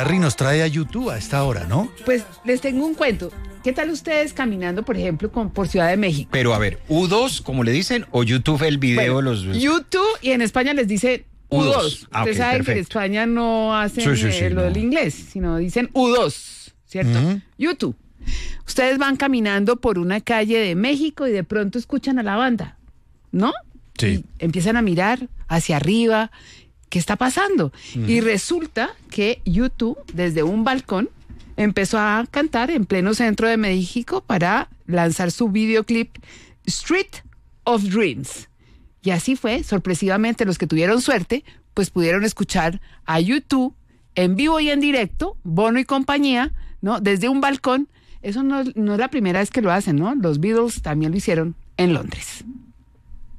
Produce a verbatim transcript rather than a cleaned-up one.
Larry nos trae a YouTube a esta hora, ¿no? Pues les tengo un cuento. ¿Qué tal ustedes caminando, por ejemplo, con, por Ciudad de México? Pero a ver, U dos, como le dicen, o YouTube el video, Bueno, los... YouTube, y en España les dicen U dos. U dos. Ah, Ustedes ok, saben que en perfecto. España no hacen Sí, sí, eh, sí, lo no. del inglés, sino dicen U dos, ¿cierto? Ujú. YouTube. Ustedes van caminando por una calle de México y de pronto escuchan a la banda, ¿no? Sí. Y empiezan a mirar hacia arriba. ¿Qué está pasando? Y resulta que YouTube, desde un balcón, empezó a cantar en pleno centro de México para lanzar su videoclip Street of Dreams. Y así fue, sorpresivamente, los que tuvieron suerte, pues pudieron escuchar a YouTube en vivo y en directo, Bono y compañía, ¿no? Desde un balcón. Eso no, no es la primera vez que lo hacen, ¿no? Los Beatles también lo hicieron en Londres.